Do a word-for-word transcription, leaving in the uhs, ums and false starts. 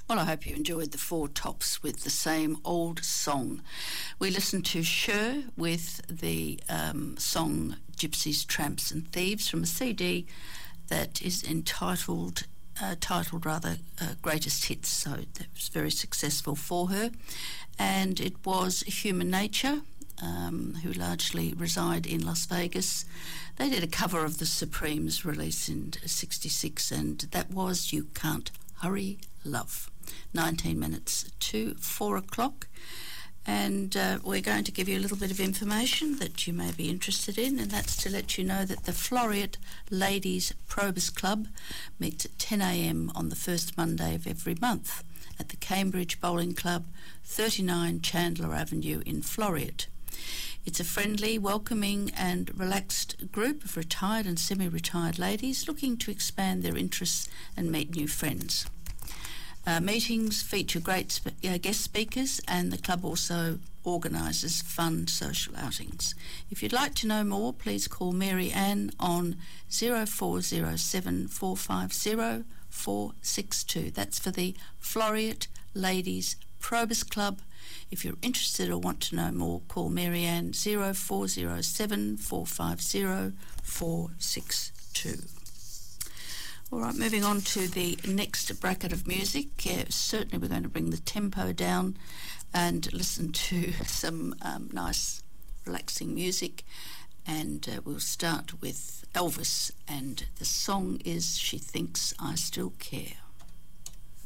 Well, I hope you enjoyed the Four Tops with the same old song. We listened to Cher with the um, song Gypsies, Tramps and Thieves from a C D that is entitled, uh, titled rather, uh, Greatest Hits, so that was very successful for her. And it was Human Nature, um, who largely reside in Las Vegas. They did a cover of the Supremes release in sixty-six, and that was You Can't Hurry Love. nineteen minutes to four o'clock. And uh, we're going to give you a little bit of information that you may be interested in, and that's to let you know that the Floriat Ladies Probus Club meets at ten a.m. on the first Monday of every month at the Cambridge Bowling Club, thirty-nine Chandler Avenue in Floriat. It's a friendly, welcoming and relaxed group of retired and semi-retired ladies looking to expand their interests and meet new friends. Uh, meetings feature great sp- uh, guest speakers, and the club also organises fun social outings. If you'd like to know more, please call Mary Ann on zero four zero seven four five zero four six two. That's for the Floriat Ladies Probus Club. If you're interested or want to know more, call Mary Ann zero four zero seven four five zero four six two. All right, moving on to the next bracket of music. Uh, certainly we're going to bring the tempo down and listen to some um, nice, relaxing music. And uh, we'll start with Elvis, and the song is She Thinks I Still Care.